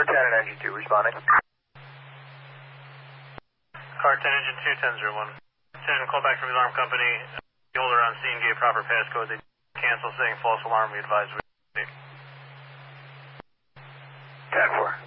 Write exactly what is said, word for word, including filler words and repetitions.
ten and engine two responding. Car ten, engine two, ten zero one. ten, call back from the alarm company. The holder on scene gave proper passcode. They cancel saying false alarm. We advise we. ten four.